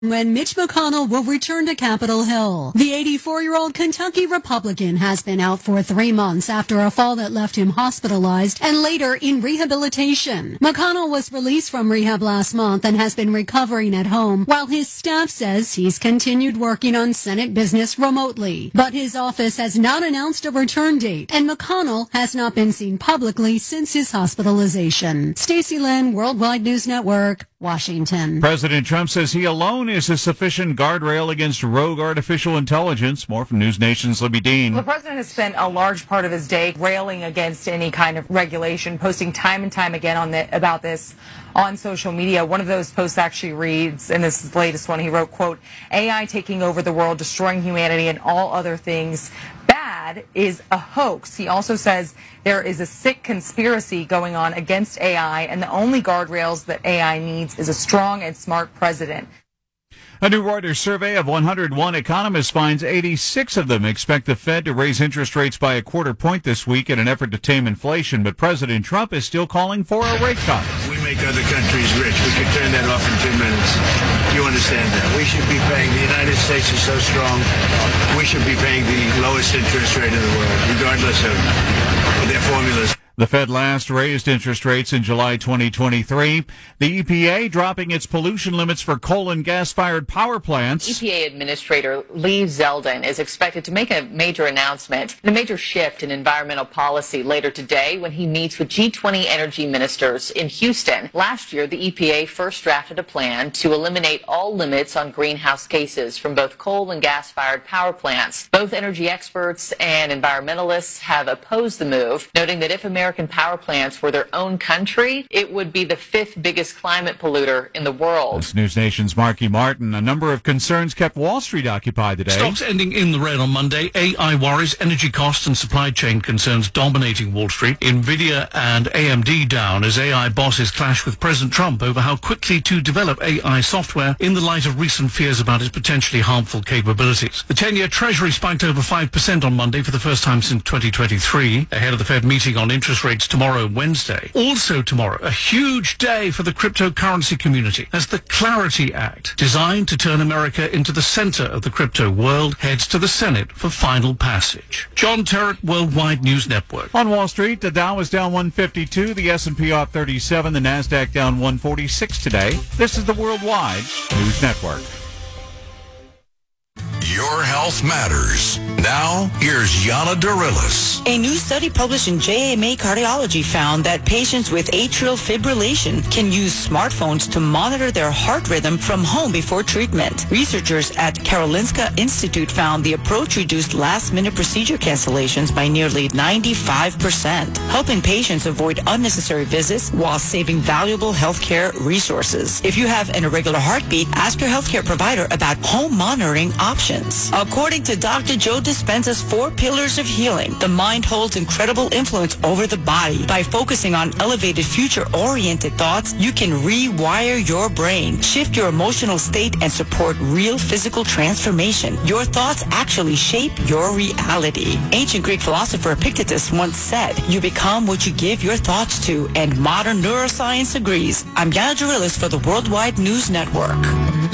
when Mitch McConnell will return to Capitol Hill. The 84-year-old Kentucky Republican has been out for 3 months after a fall that left him hospitalized and later in rehabilitation. McConnell was released from rehab last month and has been recovering at home, while his staff says he's continued working on Senate business remotely. But his office has not announced a return date, and McConnell has not been seen publicly since his hospitalization. Stacey Lynn, Worldwide News Network, Washington. President Trump says he alone is a sufficient guardrail against rogue artificial intelligence. More from News Nation's Libby Dean. The president has spent a large part of his day railing against any kind of regulation, posting time and time again about this on social media. One of those posts actually reads, and this is the latest one, he wrote, quote, AI taking over the world, destroying humanity and all other things bad is a hoax. He also says there is a sick conspiracy going on against AI, and the only guardrails that AI needs is a strong and smart president. A new Reuters survey of 101 economists finds 86 of them expect the Fed to raise interest rates by a quarter point this week in an effort to tame inflation, but President Trump is still calling for a rate cut. We make other countries rich. We can turn that off in 2 minutes. You understand that? We should be paying, the United States is so strong, we should be paying the lowest interest rate in the world, regardless of their formulas. The Fed last raised interest rates in July 2023. The EPA dropping its pollution limits for coal and gas-fired power plants. EPA Administrator Lee Zeldin is expected to make a major announcement, a major shift in environmental policy later today when he meets with G20 energy ministers in Houston. Last year, the EPA first drafted a plan to eliminate all limits on greenhouse gases from both coal and gas-fired power plants. Both energy experts and environmentalists have opposed the move, noting that if American power plants were their own country, it would be the 5th biggest climate polluter in the world. This News Nation's Marky Martin. A number of concerns kept Wall Street occupied today. Stocks ending in the red on Monday. AI worries, energy costs and supply chain concerns dominating Wall Street. Nvidia and AMD down as AI bosses clash with President Trump over how quickly to develop AI software in the light of recent fears about its potentially harmful capabilities. The 10-year Treasury spiked over 5% on Monday for the first time since 2023, ahead of the Fed meeting on interest rates tomorrow, Wednesday. Also tomorrow, a huge day for the cryptocurrency community as the Clarity Act, designed to turn America into the center of the crypto world, heads to the Senate for final passage. John Terrett, Worldwide News Network. On Wall Street, the Dow is down 152, the S&P off 37, the NASDAQ down 146 today. This is the Worldwide News Network. Your health matters. Now, here's Yana Darilis. A new study published in JAMA Cardiology found that patients with atrial fibrillation can use smartphones to monitor their heart rhythm from home before treatment. Researchers at Karolinska Institute found the approach reduced last-minute procedure cancellations by nearly 95%, helping patients avoid unnecessary visits while saving valuable healthcare resources. If you have an irregular heartbeat, ask your healthcare provider about home monitoring options. According to Dr. Joe Dispenza's 4 pillars of healing, the mind holds incredible influence over the body. By focusing on elevated future-oriented thoughts, you can rewire your brain, shift your emotional state, and support real physical transformation. Your thoughts actually shape your reality. Ancient Greek philosopher Epictetus once said, "You become what you give your thoughts to," and modern neuroscience agrees. I'm Yana Darilis for the Worldwide News Network.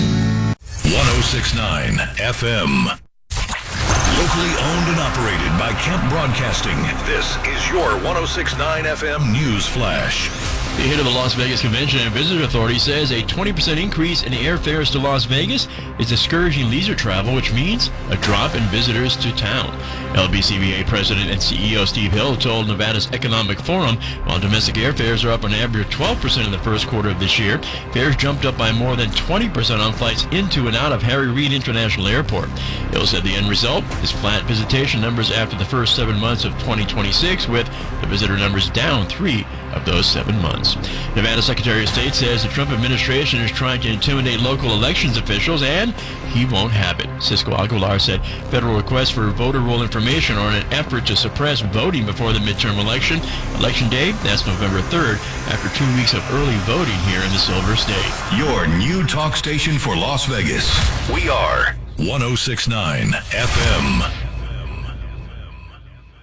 106.9 FM. Locally owned and operated by Kemp Broadcasting. This is your 106.9 FM News Flash. The head of the Las Vegas Convention and Visitor Authority says a 20% increase in airfares to Las Vegas is discouraging leisure travel, which means a drop in visitors to town. LBCBA President and CEO Steve Hill told Nevada's Economic Forum while domestic airfares are up on average 12% in the first quarter of this year, fares jumped up by more than 20% on flights into and out of Harry Reid International Airport. Hill said the end result is flat visitation numbers after the first 7 months of 2026, with the visitor numbers down 3 of those 7 months. Nevada Secretary of State says the Trump administration is trying to intimidate local elections officials, and he won't have it. Cisco Aguilar said federal requests for voter roll information are an effort to suppress voting before the midterm election. Election day, that's November 3rd, after 2 weeks of early voting here in the Silver State. Your new talk station for Las Vegas. We are 106.9 FM.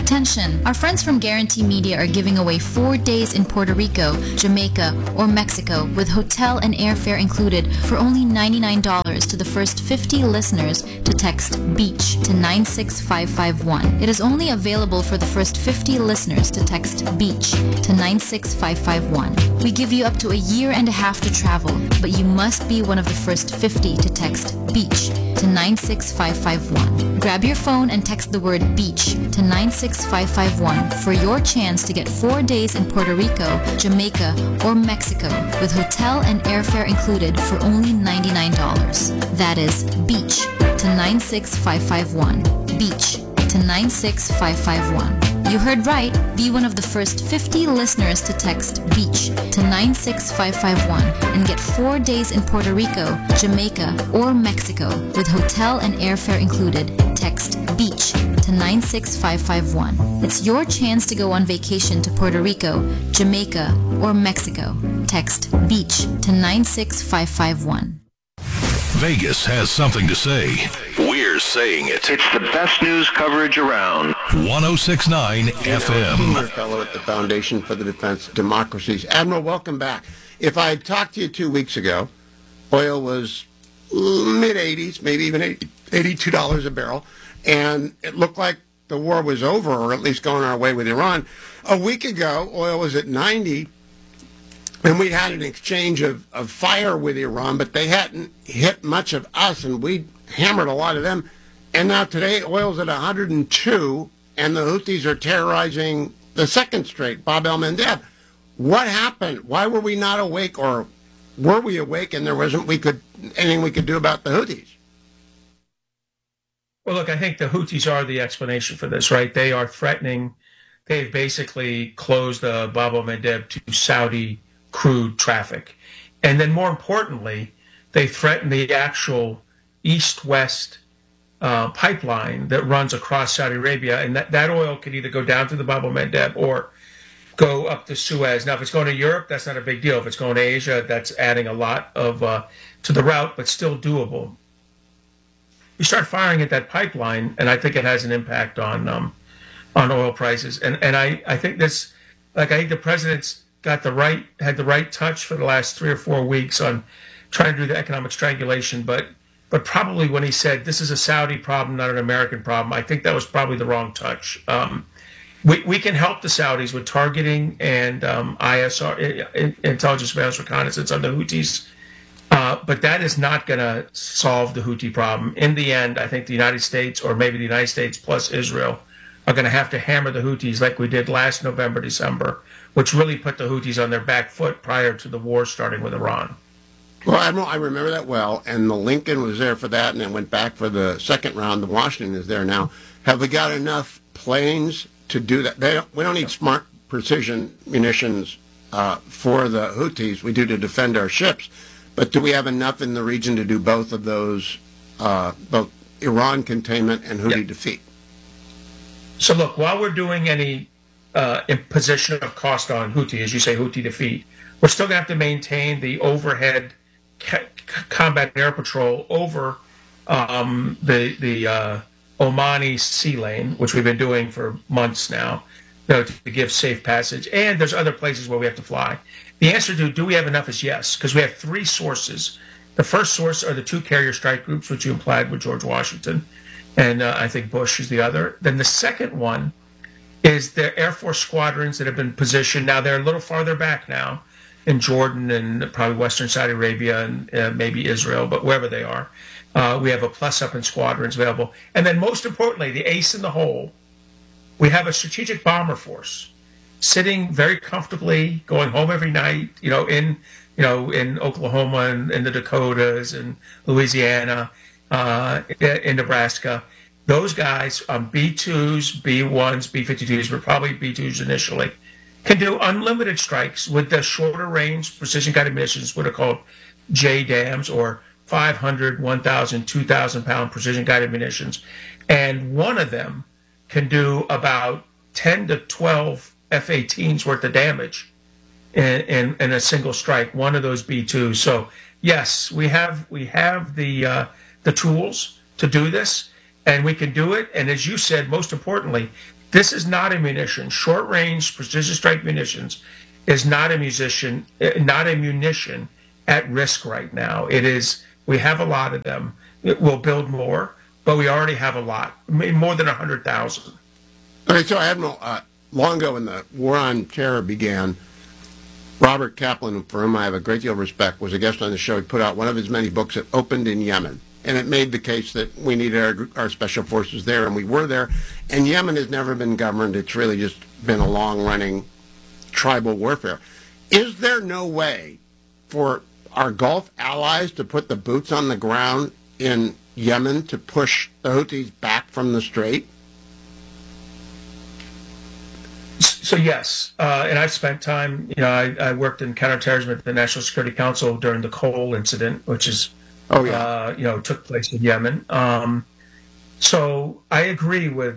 Attention! Our friends from Guarantee Media are giving away 4 days in Puerto Rico, Jamaica, or Mexico with hotel and airfare included for only $99 to the first 50 listeners to text BEACH to 96551. It is only available for the first 50 listeners to text BEACH to 96551. We give you up to a year and a half to travel, but you must be one of the first 50 to text BEACH to 96551. Grab your phone and text the word BEACH to 96551 for your chance to get 4 days in Puerto Rico, Jamaica, or Mexico with hotel and airfare included for only $99. That is BEACH to 96551. BEACH to 96551. You heard right. Be one of the first 50 listeners to text BEACH to 96551 and get 4 days in Puerto Rico, Jamaica, or Mexico with hotel and airfare included. Text BEACH to 96551. It's your chance to go on vacation to Puerto Rico, Jamaica, or Mexico. Text BEACH to 96551. Vegas has something to say. We're saying it. It's the best news coverage around. 106.9 FM. Senior fellow at the Foundation for the Defense of Democracies. Admiral, welcome back. If I had talked to you 2 weeks ago, oil was mid-80s, maybe even $82 a barrel, and it looked like the war was over, or at least going our way with Iran. A week ago, oil was at 90, and we'd had an exchange of fire with Iran, but they hadn't hit much of us, and we hammered a lot of them. And now today, oil's at 102, and the Houthis are terrorizing the second strait, Bab el-Mandeb. What happened? Why were we not awake, or were we awake and there wasn't anything we could do about the Houthis? Well, look, I think the Houthis are the explanation for this, right? They are threatening. They've basically closed the Bab el-Mandeb to Saudi crude traffic. And then more importantly, they threaten the actual east-west pipeline that runs across Saudi Arabia. And that oil could either go down to the Bab el-Mandeb or go up to Suez. Now, if it's going to Europe, that's not a big deal. If it's going to Asia, that's adding a lot of to the route, but still doable. You start firing at that pipeline, and I think it has an impact on oil prices. And I think this, I think the president's had the right touch for the last 3 or 4 weeks on trying to do the economic strangulation, but probably when he said this is a Saudi problem, not an American problem, I think that was probably the wrong touch. We can help the Saudis with targeting and ISR, intelligence surveillance reconnaissance on the Houthis, but that is not going to solve the Houthi problem. In the end, I think the United States, or maybe the United States plus Israel, are going to have to hammer the Houthis like we did last November, December, which really put the Houthis on their back foot prior to the war starting with Iran. Well, Admiral, I remember that well, and the Lincoln was there for that, and it went back for the second round. The Washington is there now. Have we got enough planes to do that? We don't need smart precision munitions for the Houthis. We do to defend our ships. But do we have enough in the region to do both of those, both Iran containment and Houthi defeat? So look, while we're doing any imposition of cost on Houthi, as you say, Houthi defeat, we're still going to have to maintain the overhead combat air patrol over the Omani sea lane, which we've been doing for months now, to give safe passage. And there's other places where we have to fly. The answer to do we have enough is yes, because we have 3 sources. The first source are the 2 carrier strike groups, which you implied with George Washington, and I think Bush is the other. Then the second one is the Air Force squadrons that have been positioned. Now they're a little farther back now in Jordan and probably Western Saudi Arabia and maybe Israel, but wherever they are. We have a plus-up in squadrons available. And then most importantly, the ace in the hole, we have a strategic bomber force sitting very comfortably, going home every night, in Oklahoma and in the Dakotas and Louisiana, in Nebraska. Those guys on B-2s, B-1s, B-52s, but probably B-2s initially, can do unlimited strikes with the shorter range precision-guided munitions, what are called JDAMs, or 500, 1,000, 2,000-pound precision-guided munitions. And one of them can do about 10 to 12 F-18s worth of damage in a single strike, one of those B-2s. So, yes, we have the tools to do this, and we can do it. And as you said, most importantly, This is not a munition. Short-range precision strike munitions is not a munition at risk right now. It is. We have a lot of them. We'll build more, but we already have a lot, more than 100,000. Okay, so Admiral, long ago when the War on Terror began, Robert Kaplan, for whom I have a great deal of respect, was a guest on the show. He put out one of his many books that opened in Yemen. And it made the case that we needed our special forces there, and we were there. And Yemen has never been governed. It's really just been a long-running tribal warfare. Is there no way for our Gulf allies to put the boots on the ground in Yemen to push the Houthis back from the strait? So yes, and I've spent time, I worked in counterterrorism at the National Security Council during the Cole incident, which is took place in Yemen. So I agree with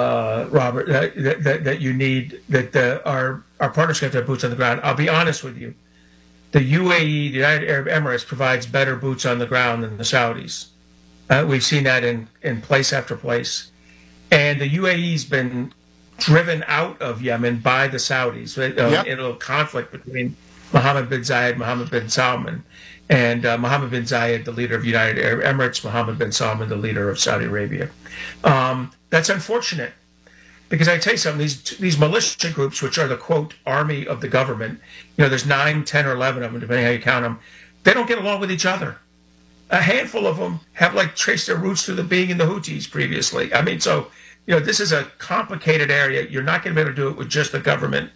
Robert that you need our partners have to have boots on the ground. I'll be honest with you, the UAE, the United Arab Emirates, provides better boots on the ground than the Saudis. We've seen that in place after place, and the UAE's been driven out of Yemen by the Saudis in a conflict between Mohammed bin Zayed, Mohammed bin Salman. And Mohammed bin Zayed, the leader of United Arab Emirates, Mohammed bin Salman, the leader of Saudi Arabia. That's unfortunate, because I tell you something, these militia groups, which are the, quote, army of the government, there's 9, 10, or 11 of them, depending how you count them, they don't get along with each other. A handful of them have, traced their roots through being in the Houthis previously. I mean, so, this is a complicated area. You're not going to be able to do it with just the government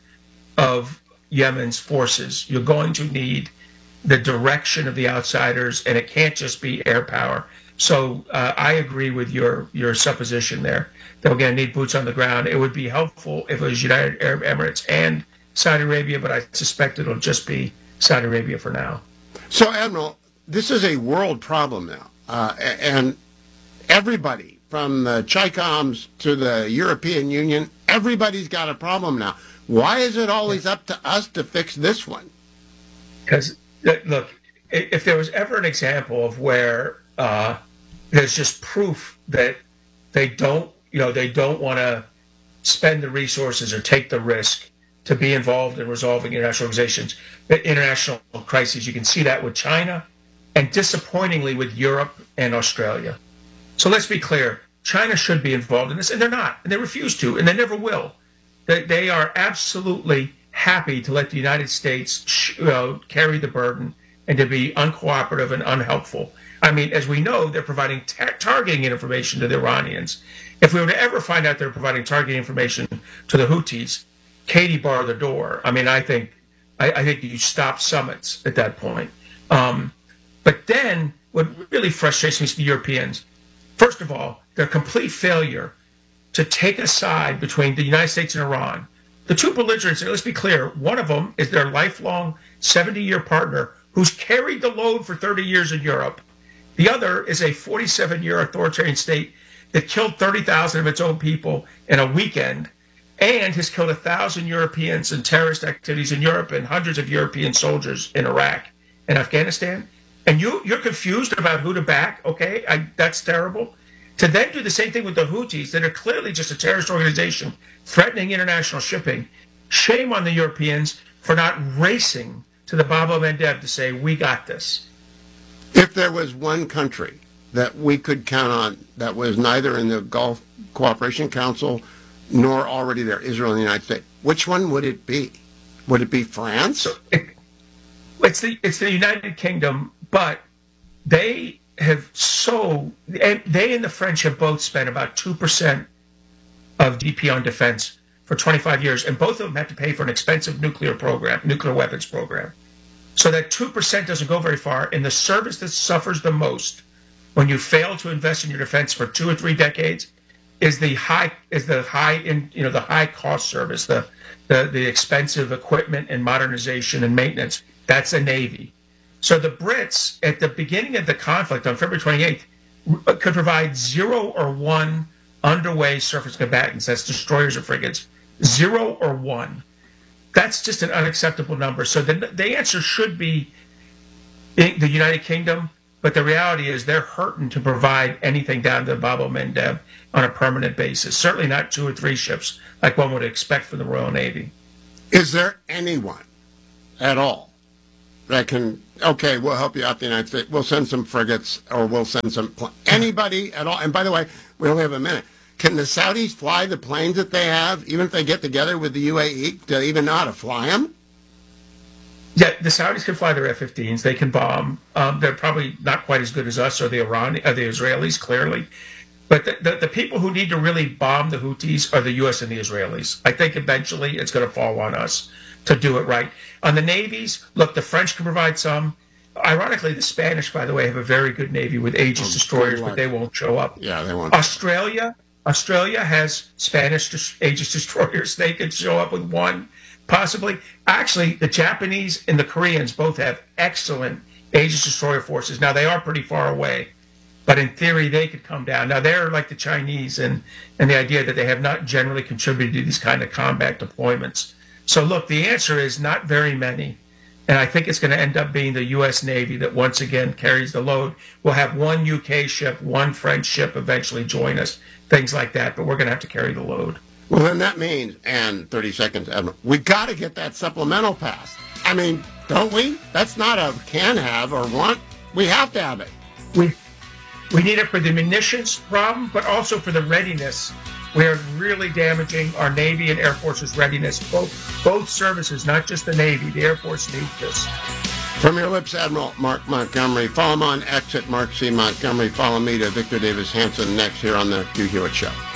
of Yemen's forces. You're going to need the direction of the outsiders, and it can't just be air power. So I agree with your supposition there that we're going to need boots on the ground. It would be helpful if it was United Arab Emirates and Saudi Arabia, but I suspect it'll just be Saudi Arabia for now. So, Admiral, this is a world problem now, and everybody, from the Chicoms to the European Union, everybody's got a problem now. Why is it always up to us to fix this one? Because look, if there was ever an example of where there's just proof that they don't want to spend the resources or take the risk to be involved in resolving international crises, you can see that with China, and disappointingly with Europe and Australia. So let's be clear, China should be involved in this, and they're not, and they refuse to, and they never will. They are absolutely happy to let the United States carry the burden and to be uncooperative and unhelpful. I mean, as we know, they're providing targeting information to the Iranians. If we were to ever find out they're providing targeting information to the Houthis, Katie bar the door. I mean, I think you stop summits at that point. But then what really frustrates me is the Europeans. First of all, their complete failure to take a side between the United States and Iran. The two belligerents, let's be clear, one of them is their lifelong 70-year partner who's carried the load for 30 years in Europe. The other is a 47-year authoritarian state that killed 30,000 of its own people in a weekend and has killed 1,000 Europeans in terrorist activities in Europe and hundreds of European soldiers in Iraq and Afghanistan. And you're confused about who to back? Okay, that's terrible. To then do the same thing with the Houthis that are clearly just a terrorist organization threatening international shipping. Shame on the Europeans for not racing to the Bab el-Mandeb to say, we got this. If there was one country that we could count on that was neither in the Gulf Cooperation Council nor already there, Israel and the United States, which one would it be? Would it be France? It's the United Kingdom, but they have they and the French have both spent about 2% of GDP on defense for 25 years, and both of them have to pay for an expensive nuclear weapons program. So that 2% doesn't go very far, and the service that suffers the most when you fail to invest in your defense for 2 or 3 decades is the high cost service, the expensive equipment and modernization and maintenance. That's a Navy. So the Brits, at the beginning of the conflict on February 28th, could provide 0 or 1 underway surface combatants, that's destroyers or frigates, 0 or 1. That's just an unacceptable number. So the answer should be the United Kingdom, But the reality is they're hurting to provide anything down to the Bab el-Mandeb on a permanent basis. Certainly not 2 or 3 ships like one would expect from the Royal Navy. Is there anyone at all that can, okay, we'll help you out the United States, we'll send some frigates, or we'll send some, anybody at all? And by the way, we only have a minute. Can the Saudis fly the planes that they have, even if they get together with the UAE? Do they even know how to fly them? Yeah, the Saudis can fly their F-15s. They can bomb. They're probably not quite as good as us or the Israelis, clearly. But the people who need to really bomb the Houthis are the U.S. and the Israelis. I think eventually it's going to fall on us to do it right. On the navies, look, the French can provide some. Ironically, the Spanish, by the way, have a very good navy with Aegis destroyers, but they won't show up. Yeah, they won't. Australia has Spanish Aegis destroyers. They could show up with one, possibly. Actually, the Japanese and the Koreans both have excellent Aegis destroyer forces. Now, they are pretty far away, but in theory, they could come down. Now, they're like the Chinese and the idea that they have not generally contributed to these kind of combat deployments. So, look, the answer is not very many. And I think it's going to end up being the U.S. Navy that once again carries the load. We'll have one UK ship, one French ship eventually join us, things like that. But we're going to have to carry the load. Well, then that means, and 30 seconds, Admiral, we got to get that supplemental passed. I mean, don't we? That's not a can have or want. We have to have it. We need it for the munitions problem, but also for the readiness. We are really damaging our Navy and Air Force's readiness. Both services, not just the Navy. The Air Force needs this. From your lips, Admiral Mark Montgomery. Follow him on X at Mark C. Montgomery. Follow me to Victor Davis Hanson next here on the Hugh Hewitt Show.